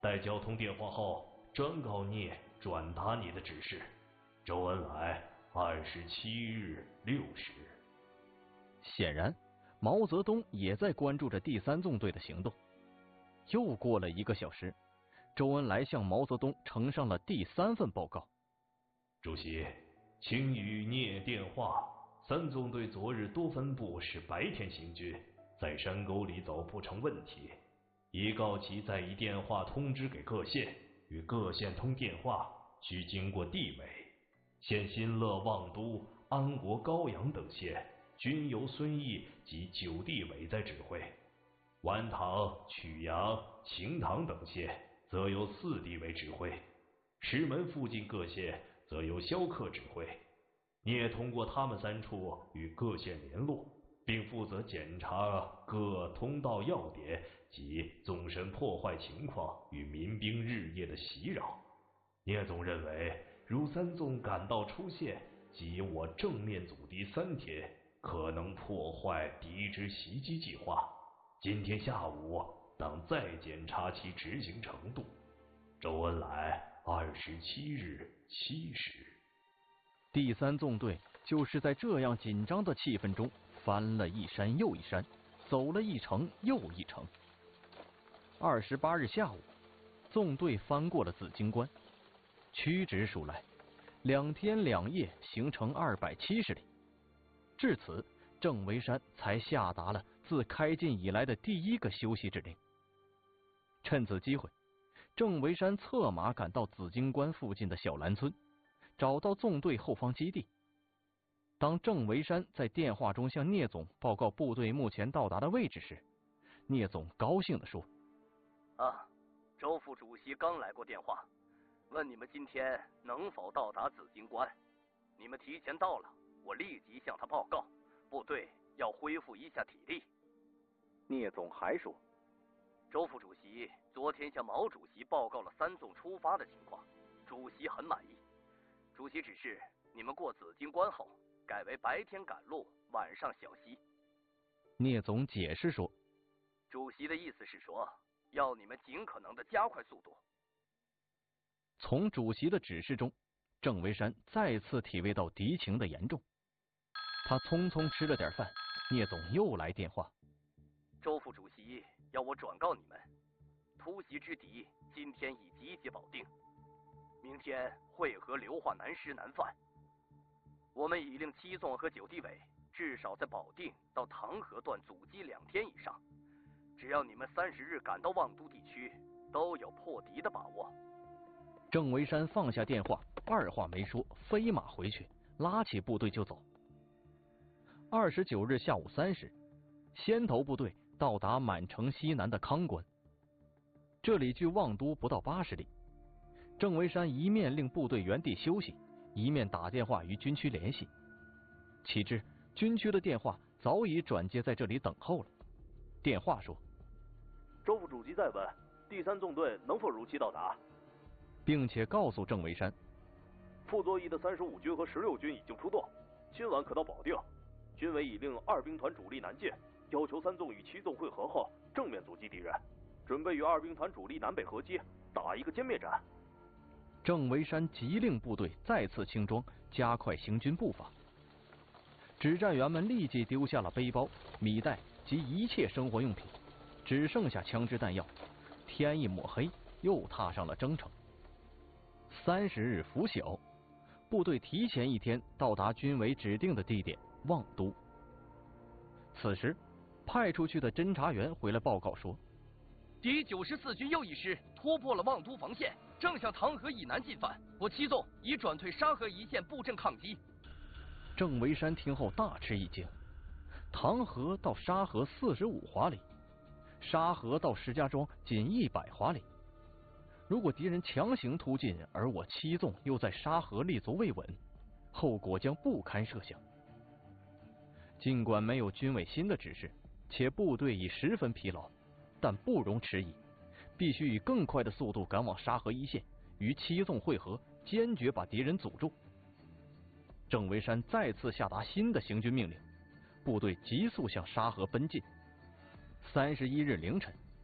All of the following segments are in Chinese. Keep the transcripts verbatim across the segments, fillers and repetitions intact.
待交通电话后，转告聂转达你的指示。周恩来二十七日六时。 显然，毛泽东也在关注着第三纵队的行动。又过了一个小时，周恩来向毛泽东呈上了第三份报告。 主席，请与聂电话，三纵队昨日多分部是白天行军，在山沟里走不成问题，已告其再以电话通知给各县，与各县通电话需经过地委。现新乐、望都、安国、高阳等县均由孙毅及九地委在指挥，丸塘、曲阳、晴塘等县则由四地委指挥，石门附近各县则由萧克指挥。你也通过他们三处与各县联络，并负责检查各通道要点及纵深破坏情况与民兵日夜的袭扰。聂总认为，如三纵赶到出现及我正面阻敌三天，可能破坏敌之袭击计划。今天下午当再检查其执行程度。周恩来二十七日七时。 第三纵队就是在这样紧张的气氛中翻了一山又一山，走了一程又一程。二十八日下午，纵队翻过了紫荆关，屈指数来，两天两夜行程二百七十里。至此，郑维山才下达了自开进以来的第一个休息指令。趁此机会，郑维山策马赶到紫荆关附近的小兰村，找到纵队后方基地。当郑维山在电话中向聂总报告部队目前到达的位置时，聂总高兴地说： 啊，周副主席刚来过电话，问你们今天能否到达紫荆关。你们提前到了，我立即向他报告，部队要恢复一下体力。 聂总还说， 周副主席昨天向毛主席报告了三纵出发的情况，主席很满意。主席指示你们过紫荆关后，改为白天赶路，晚上小息。 聂总解释说， 主席的意思是说，要你们尽可能的加快速度。 从主席的指示中，郑维山再次体味到敌情的严重。他匆匆吃了点饭，聂总又来电话。 周副主席要我转告你们，突袭之敌今天已集结保定，明天会合刘化南师南犯。我们已令七纵和九地委至少在保定到唐河段阻击两天以上，只要你们三十日赶到望都地区，都有破敌的把握。 郑维山放下电话，二话没说，飞马回去，拉起部队就走。二十九日下午三时，先头部队到达满城西南的康关，这里距望都不到八十里。郑维山一面令部队原地休息，一面打电话与军区联系。岂知军区的电话早已转接在这里等候了。电话说， 周副主席在问第三纵队能否如期到达， 并且告诉郑维山， 傅作义的三十五军和十六军已经出动，今晚可到保定。军委已令二兵团主力南进，要求三纵与七纵会合后正面阻击敌人，准备与二兵团主力南北合击，打一个歼灭战。 郑维山急令部队再次轻装，加快行军步伐。指战员们立即丢下了背包、米袋及一切生活用品，只剩下枪支弹药。天一抹黑，又踏上了征程。三十日拂晓，部队提前一天到达军委指定的地点望都。此时，派出去的侦察员回来报告说， 敌九十四军又一师突破了望都防线，正向唐河以南进犯，我七纵已转退沙河一线布阵抗击。 郑维山听后大吃一惊，唐河到沙河四十五华里，沙河到石家庄仅一百华里。如果敌人强行突进，而我七纵又在沙河立足未稳，后果将不堪设想。尽管没有军委新的指示，且部队已十分疲劳，但不容迟疑，必须以更快的速度赶往沙河一线，与七纵会合，坚决把敌人阻住。郑维山再次下达新的行军命令，部队急速向沙河奔进。三十一日凌晨，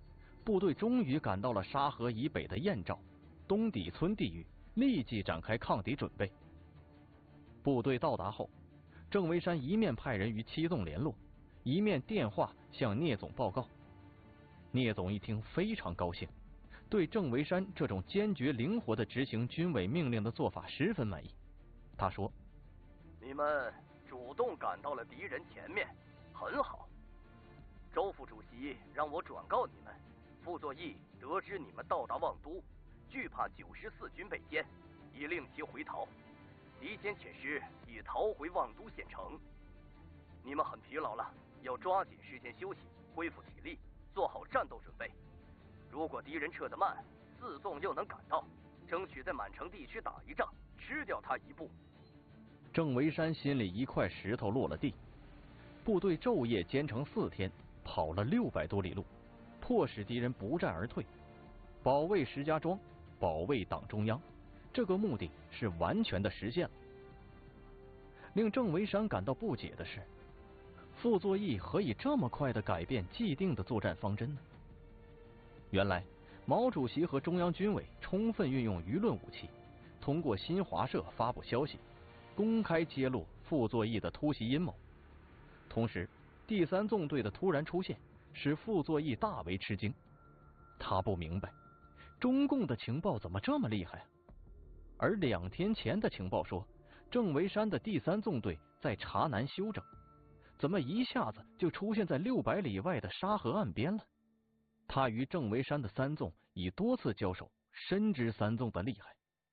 部队终于赶到了沙河以北的燕赵、东底村地域，立即展开抗敌准备。部队到达后，郑维山一面派人与七纵联络，一面电话向聂总报告。聂总一听非常高兴，对郑维山这种坚决灵活的执行军委命令的做法十分满意。他说： 你们主动赶到了敌人前面，很好。周副主席让我转告你们，傅作义得知你们到达望都，惧怕九十四军被歼，已令其回逃。敌歼遣师已逃回望都县城。你们很疲劳了，要抓紧时间休息，恢复体力，做好战斗准备。如果敌人撤得慢，自纵又能赶到，争取在满城地区打一仗，吃掉他一部。 郑维山心里一块石头落了地。部队昼夜兼程四天，跑了六百多里路，迫使敌人不战而退，保卫石家庄，保卫党中央，这个目的是完全的实现了。令郑维山感到不解的是，傅作义何以这么快的改变既定的作战方针呢？原来毛主席和中央军委充分运用舆论武器，通过新华社发布消息，公开揭露傅作义的突袭阴谋。同时，第三纵队的突然出现使傅作义大为吃惊。他不明白中共的情报怎么这么厉害啊？而两天前的情报说，郑维山的第三纵队在察南休整，怎么一下子就出现在六百里外的沙河岸边了？他与郑维山的三纵已多次交手，深知三纵的厉害。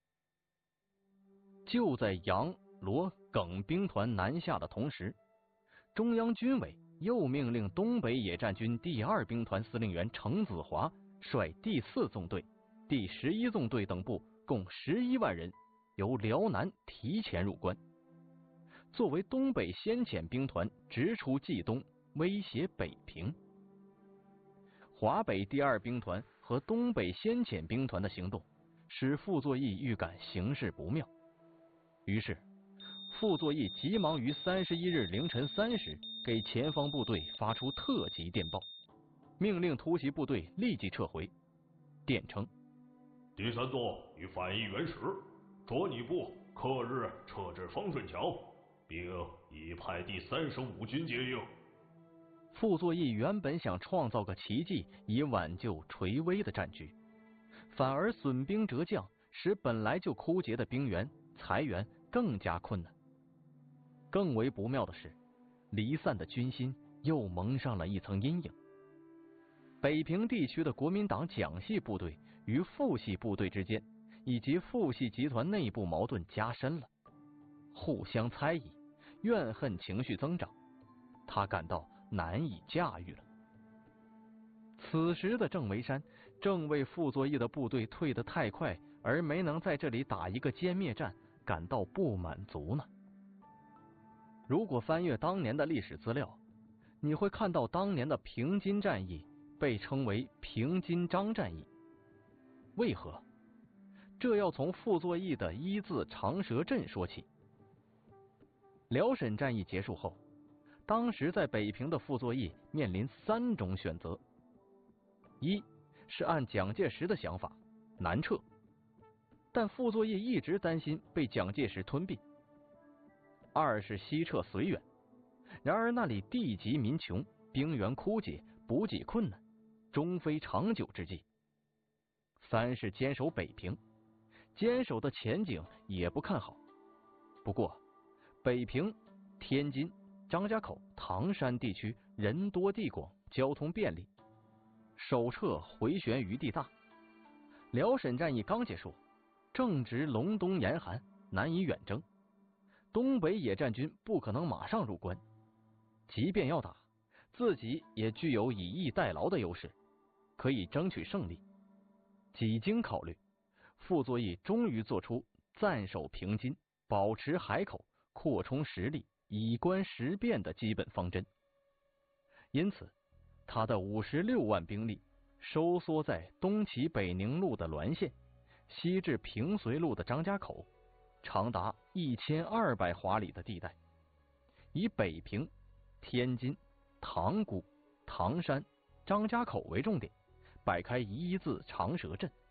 就在杨、罗、耿兵团南下的同时，中央军委又命令东北野战军第二兵团司令员程子华率第四纵队、第十一纵队等部共十一万人，由辽南提前入关，作为东北先遣兵团直出冀东，威胁北平。华北第二兵团和东北先遣兵团的行动，使傅作义预感形势不妙。于是，傅作义急忙于三十一日凌晨三时给前方部队发出特急电报，命令突袭部队立即撤回。电称： 第三纵与反义援使，卓尼部刻日撤至丰顺桥，并已派第三十五军接应。 傅作义原本想创造个奇迹以挽救垂危的战局，反而损兵折将，使本来就枯竭的兵源、财源更加困难。更为不妙的是，离散的军心又蒙上了一层阴影。北平地区的国民党蒋系部队与傅系部队之间，以及傅系集团内部矛盾加深了，互相猜疑，怨恨情绪增长，他感到难以驾驭了。此时的郑维山正为傅作义的部队退得太快而没能在这里打一个歼灭战感到不满足呢。如果翻阅当年的历史资料，你会看到当年的平津战役被称为平津张战役。为何？这要从傅作义的一字长蛇阵说起。辽沈战役结束后，当时在北平的傅作义面临三种选择：一是按蒋介石的想法南撤，但傅作义一直担心被蒋介石吞并；二是西撤绥远，然而那里地瘠民穷，兵源枯竭，补给困难，终非长久之计；三是坚守北平，坚守的前景也不看好。不过北平、天津、张家口、唐山地区人多地广，交通便利，守撤回旋余地大。辽沈战役刚结束，正值隆冬严寒，难以远征，东北野战军不可能马上入关，即便要打，自己也具有以逸待劳的优势，可以争取胜利。几经考虑，傅作义终于做出暂守平津，保持海口，扩充实力，以观时变的基本方针。因此，他的五十六万兵力收缩在东起北宁路的滦县，西至平绥路的张家口，长达一千二百华里的地带，以北平、天津、塘沽、唐山、张家口为重点， 摆开一字长蛇阵，